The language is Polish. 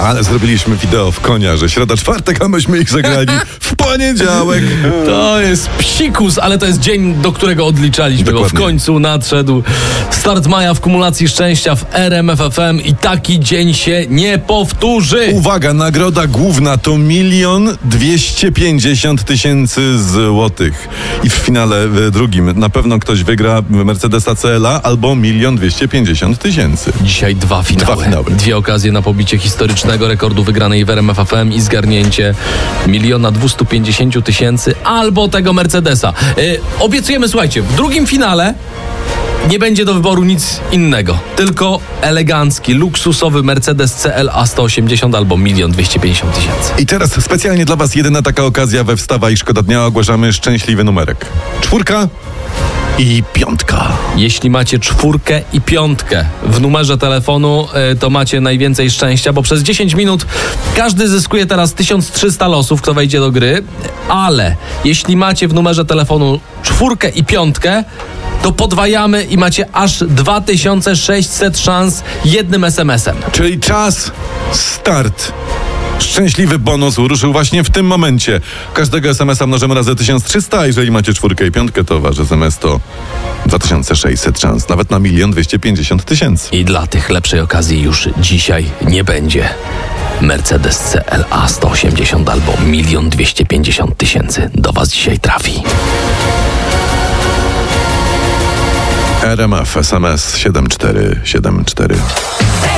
Ale zrobiliśmy wideo w konia, że środa, czwartek, a myśmy ich zagrali w poniedziałek. To jest psikus, ale to jest dzień, do którego odliczaliśmy, Dokładnie. bo w końcu nadszedł start maja w kumulacji szczęścia w RMF FM i taki dzień się nie powtórzy. Uwaga, nagroda główna to 1 250 000 złotych. I w finale drugim na pewno ktoś wygra Mercedesa CLA albo 1 250 000. Dzisiaj dwa finały. Dwie okazje na pobicie historycznego rekordu wygranej w RMF FM i zgarnięcie 1 250 000 albo tego Mercedesa. Obiecujemy, słuchajcie, w drugim finale nie będzie do wyboru nic innego. Tylko elegancki, luksusowy Mercedes CLA 180 albo 1 250 000. I teraz specjalnie dla was jedyna taka okazja we Wstawa i Szkoda Dnia. Ogłaszamy szczęśliwy numerek. 4 i 5. Jeśli macie 4 i 5 w numerze telefonu, to macie najwięcej szczęścia, bo przez 10 minut każdy zyskuje teraz 1300 losów, kto wejdzie do gry, ale jeśli macie w numerze telefonu 4 i 5, to podwajamy i macie aż 2600 szans jednym SMS-em. Czyli czas, start. Szczęśliwy bonus ruszył właśnie w tym momencie. Każdego SMS-a mnożymy razy 1300, a jeżeli macie 4 i 5, to wasz SMS to 2600 szans, nawet na 1 250 000. I dla tych lepszej okazji już dzisiaj nie będzie. Mercedes CLA 180 albo 1 250 000 do was dzisiaj trafi. RMF SMS 7474.